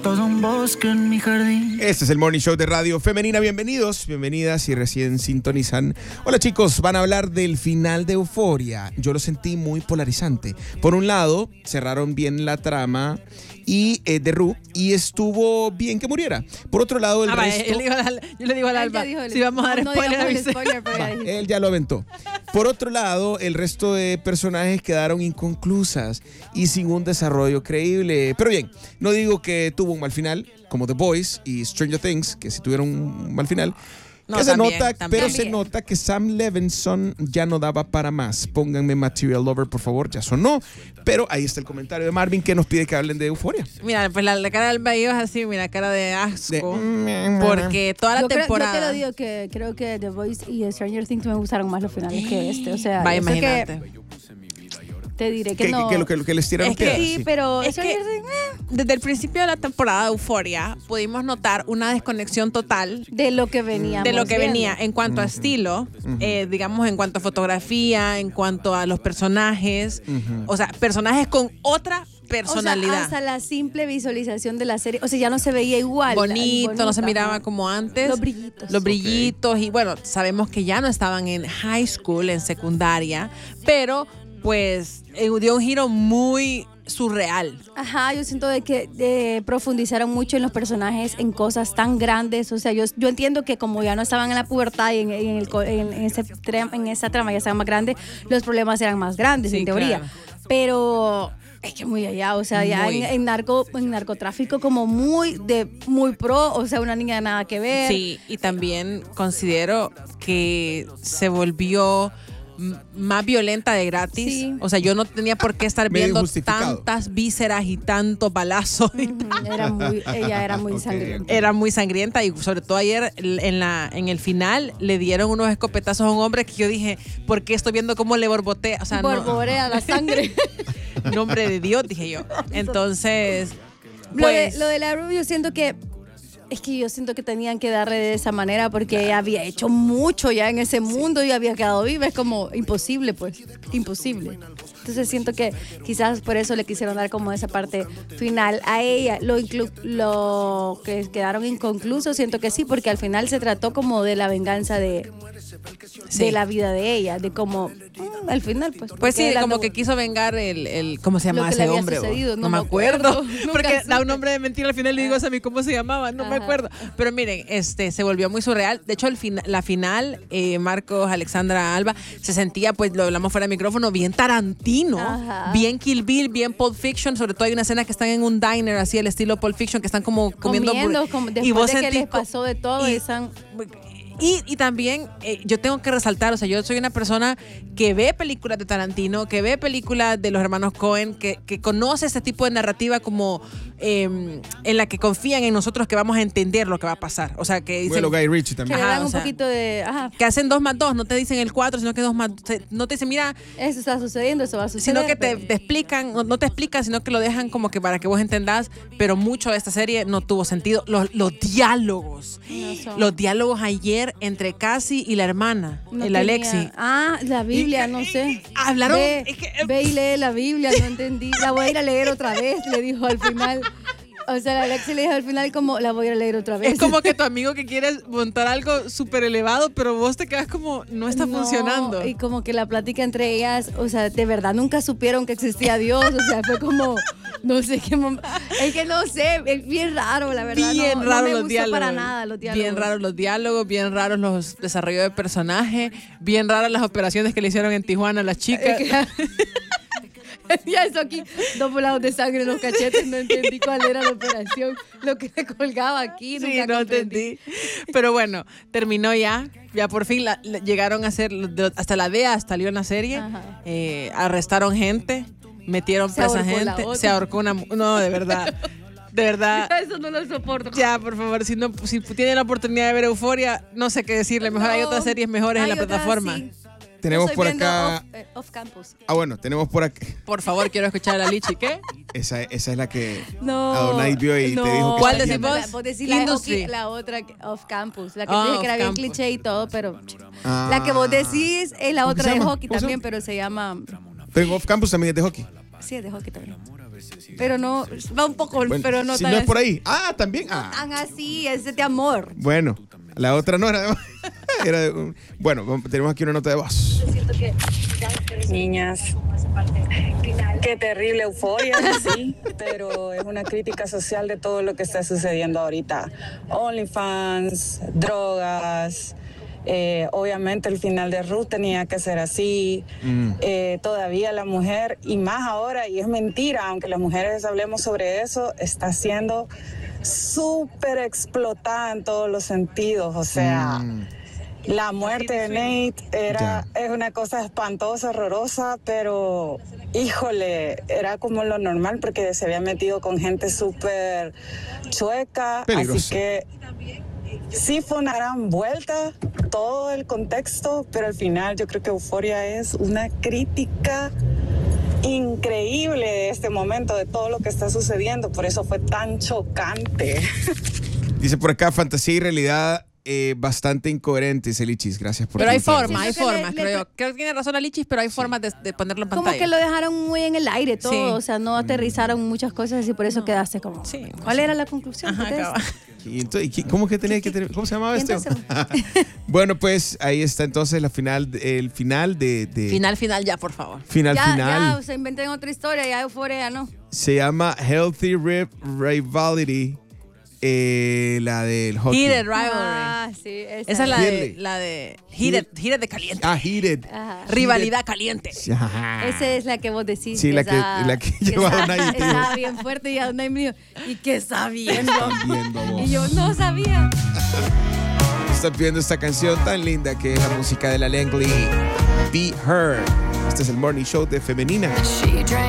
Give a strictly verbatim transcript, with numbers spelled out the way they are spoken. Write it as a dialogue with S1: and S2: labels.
S1: Todo un bosque en mi jardín.
S2: Este es el Morning Show de Radio Femenina. Bienvenidos, bienvenidas y recién sintonizan. Hola chicos, van a hablar del final de Euphoria. Yo lo sentí muy polarizante. Por un lado, cerraron bien la trama y eh, de Ru y estuvo bien que muriera. Por otro lado, el
S3: ah,
S2: resto...
S3: Yo le digo al, yo le digo al Alba, si vamos a dar
S4: no,
S3: spoiler,
S4: no
S3: avise.
S4: spoiler pero
S2: Va, él ya lo aventó. Por otro lado, el resto de personajes quedaron inconclusas y sin un desarrollo creíble. Pero bien, no digo que tuvo un mal final, como The Boys y Stranger Things, que sí tuvieron un mal final.
S3: No,
S2: que
S3: también,
S2: se nota,
S3: también.
S2: pero se nota que Sam Levinson ya no daba para más. Pónganme Material Lover, por favor, ya sonó. Pero ahí está el comentario de Marvin que nos pide que hablen de Euphoria.
S3: Mira, pues la, la cara del Alba es así, mira, cara de asco.
S2: De-
S3: Porque toda la
S4: yo, creo, yo
S3: temporada...
S4: te lo digo que creo que The Voice y Stranger Things me gustaron más los finales que este. O sea,
S3: Vaya,
S4: yo sé que
S3: imagínate.
S4: te diré que
S2: Que,
S4: no.
S2: que, que lo, que, lo que les tiraron
S3: Es que
S2: piedras,
S4: sí,
S2: sí.
S4: pero
S3: Es que
S4: Stranger Things, eh,
S3: desde el principio de la temporada de Euphoria pudimos notar una desconexión total
S4: de lo que venía.
S3: de lo que venía en cuanto a estilo, eh, digamos en cuanto a fotografía, en cuanto a los personajes, o sea, personajes con otra personalidad.
S4: O sea, hasta la simple visualización de la serie, o sea, ya no se veía igual.
S3: Bonito,
S4: bonita,
S3: no se miraba
S4: ajá.
S3: como antes.
S4: Los brillitos.
S3: Los brillitos y bueno, sabemos que ya no estaban en high school, en secundaria, pero pues eh, dio un giro muy surreal.
S4: Ajá, yo siento de que eh, profundizaron mucho en los personajes, en cosas tan grandes. O sea, yo, yo entiendo que como ya no estaban en la pubertad y en, en, el, co- en, en ese tra- en esa trama ya estaban más grandes, los problemas eran más grandes,
S3: Sí,
S4: en teoría.
S3: claro.
S4: Pero es que muy allá, o sea, ya
S3: Muy.
S4: en, en narco, en narcotráfico como muy de muy pro, o sea, una niña nada que ver.
S3: Sí, y también considero que se volvió m- más violenta de gratis.
S4: Sí.
S3: O sea, yo no tenía por qué estar
S2: Medio
S3: viendo
S2: injustificado.
S3: tantas vísceras y tantos balazos. y
S4: Ujú, era muy, ella era muy
S2: Ok.
S4: sangrienta.
S3: Era muy sangrienta y sobre todo ayer en, la, en el final le dieron unos escopetazos a un hombre que yo dije, ¿por qué estoy viendo cómo le borbotea? O sea, no,
S4: Borborea la sangre.
S3: nombre de Dios, dije yo. Entonces,
S4: Lo de,
S3: pues...
S4: lo de la Ruby, yo siento que es que yo siento que tenían que darle de esa manera porque ella había hecho mucho ya en ese mundo y había quedado viva. Es como imposible, pues, imposible. Entonces siento que quizás por eso le quisieron dar como esa parte final a ella. Lo, inclu- lo que quedaron inconclusos, siento que sí, porque al final se trató como de la venganza de,
S3: Sí.
S4: de la vida de ella, de como mm, al final, pues.
S3: Pues sí,
S4: porque él
S3: como
S4: andó-
S3: que quiso vengar el, el ¿cómo se
S4: Lo
S3: llamaba
S4: que le
S3: ese
S4: había
S3: hombre? bo?
S4: sucedido,
S3: No,
S4: no
S3: me
S4: me
S3: acuerdo,
S4: acuerdo, nunca
S3: porque da
S4: supe.
S3: un nombre de mentira al final y le digo a mí cómo se llamaba, no me
S4: Ajá.
S3: acuerdo. Pero miren, este se volvió muy surreal. De hecho, el fin- la final, eh, Marcos, Alexandra, Alba, se sentía, pues lo hablamos fuera de micrófono, bien Tarantino,
S4: Ajá.
S3: bien Kill Bill, bien Pulp Fiction. Sobre todo hay una escena que están en un diner así, el estilo Pulp Fiction, que están como comiendo.
S4: comiendo,
S3: hamburg-
S4: como,
S3: y
S4: después
S3: vos
S4: de que
S3: sentís
S4: les
S3: co-
S4: pasó de todo,
S3: y-
S4: están
S3: Y, y también eh, yo tengo que resaltar, o sea, yo soy una persona que ve películas de Tarantino, que ve películas de los hermanos Coen, que, que conoce este tipo de narrativa como eh, en la que confían en nosotros que vamos a entender lo que va a pasar. O sea, que dicen
S2: Bueno, Guy Ritchie
S4: que
S2: también.
S4: le
S3: Ajá,
S4: dan
S3: o
S4: un
S3: sea,
S4: poquito de, ajá,
S3: que hacen dos más dos, no te dicen el cuatro, sino que dos más, no te dicen, mira,
S4: eso está sucediendo, eso va a suceder.
S3: sino que te,
S4: pero-
S3: te explican, no, no te explican, sino que lo dejan como que para que vos entendás, pero mucho de esta serie no tuvo sentido. Los, los diálogos,
S4: No son-
S3: los diálogos ayer entre Cassie y la hermana,
S4: no
S3: el
S4: tenía-
S3: Alexi.
S4: Ah, la Biblia,
S3: Y-
S4: no sé.
S3: Hablaron-
S4: Ve,
S3: es que-
S4: ve y lee la Biblia, no entendí. La voy a ir a leer otra vez, le dijo al final. O sea, la Alexi le dijo al final como, la voy a ir a leer otra vez.
S3: Es como que tu amigo que quiere montar algo súper elevado, pero vos te quedas como, no está
S4: No,
S3: funcionando.
S4: Y como que la plática entre ellas, o sea, de verdad nunca supieron que existía Dios. O sea, fue como, no sé qué mom- es que no sé, es bien raro, la verdad.
S3: Bien
S4: no, no
S3: raros
S4: me
S3: los
S4: gustó
S3: diálogos.
S4: para nada los diálogos.
S3: Bien raros los diálogos, bien raros los desarrollos de personaje, bien raras las operaciones que le hicieron en Tijuana a las chicas.
S4: Ya eso aquí, dos volados de sangre en los cachetes, no entendí cuál era la operación, lo que le colgaba aquí,
S3: Sí,
S4: nunca
S3: no
S4: comprendí.
S3: entendí. Pero bueno, terminó ya. Ya por fin la- la- llegaron a hacer, de- hasta la D E A salió en la serie.
S4: Ajá.
S3: Eh, arrestaron gente, metieron
S4: Se
S3: presa
S4: ahorcó la
S3: gente.
S4: otra.
S3: Se ahorcó una... mu- No, de verdad. De verdad.
S4: Eso no lo soporto.
S3: Ya, por favor, si no, si tienen la oportunidad de ver Euforia, no sé qué decirle. Mejor hay
S4: No.
S3: otras series mejores en la
S4: Hay otras,
S3: plataforma.
S4: sí.
S2: Tenemos
S4: Yo estoy
S2: por
S4: viendo
S2: acá.
S4: Off, eh, off campus.
S2: Ah, bueno, tenemos por acá.
S3: Por favor, quiero escuchar a la Lichi. ¿Qué?
S2: Esa, esa es la que
S4: No.
S2: Adonai vio y
S4: no.
S2: te dijo que
S3: ¿Cuál
S2: está
S3: decís
S2: bien.
S3: vos?
S4: La, vos decís la,
S3: Industry.
S4: ok, la otra que- off campus, la que
S3: Ah,
S4: te dije que era
S3: off
S4: bien
S3: campus.
S4: cliché y todo, pero
S2: Ah.
S4: la que vos decís es la
S2: ¿Cómo que
S4: otra
S2: se
S4: de
S2: llama?
S4: hockey
S2: ¿Cómo se
S4: también,
S2: llama?
S4: pero se llama
S2: Pero en Off Campus también es de hockey.
S4: sí, es de hockey también. pero no, va un poco,
S2: Bueno,
S4: pero no
S2: si
S4: tan
S2: no es por
S4: así.
S2: ahí. Ah, también. Ah.
S4: Tan así, ese de amor.
S2: Bueno, la otra no era de, era de un- bueno, vamos- tenemos aquí una nota de voz.
S5: Niñas, qué terrible euforia, sí, pero es una crítica social de todo lo que está sucediendo ahorita. OnlyFans, drogas, eh, obviamente el final de Ruth tenía que ser así.
S2: Mm.
S5: Eh, todavía la mujer, y más ahora, y es mentira, aunque las mujeres hablemos sobre eso, está siendo súper explotada en todos los sentidos, o sea...
S2: Mm.
S5: La muerte de Nate era, es una cosa espantosa, horrorosa, pero híjole, era como lo normal porque se había metido con gente súper chueca,
S2: Peligroso.
S5: así que sí fue una gran vuelta, todo el contexto, pero al final yo creo que Euphoria es una crítica increíble de este momento, de todo lo que está sucediendo, por eso fue tan chocante.
S2: Dice por acá, fantasía y realidad eh, bastante incoherentes, Elichis. Gracias por
S3: Pero hay
S2: comentar.
S3: formas, hay
S4: Siento que le-
S3: formas,
S4: le-
S3: creo yo. Creo que tiene razón Alichis, pero hay formas de, de ponerlo en
S4: Como
S3: pantalla.
S4: que lo dejaron muy en el aire todo,
S3: Sí.
S4: o sea, no aterrizaron muchas cosas y por eso quedaste como.
S3: Sí,
S4: ¿Cuál era la conclusión?
S3: Ajá,
S4: de esto?
S3: acaba.
S2: Y entonces, ¿y qué- ¿Cómo que tenía que tener? ¿Cómo se llamaba
S4: Y
S2: esto?
S4: entonces-
S2: Bueno, pues ahí está entonces la final, el final de, de-
S3: Final, final ya, por favor.
S2: final
S4: Ya,
S2: final.
S4: ya, o sea, inventen otra historia, ya Euforia no.
S2: Se llama Healthy Rip Rivalry, eh, la del hockey.
S3: Heated Rivalry.
S4: Ah, sí, esa,
S3: Esa es la de,
S2: Heated.
S3: la de Heated, Heated de caliente.
S2: Ah, Heated.
S4: Ajá.
S3: Rivalidad caliente.
S2: Ajá.
S4: Esa es la que vos decís.
S2: Sí, la que-
S4: esa-
S2: la que lleva
S4: esa-
S2: Donay y te dijo.
S4: Estaba bien fuerte y a Donay me dijo, ¿y qué está viendo?
S2: Están viendo vos.
S4: Y yo no sabía.
S2: Estás viendo esta canción tan linda que es la música de la Langley, Be Her. Este es el Morning Show de Femenina.
S6: She drank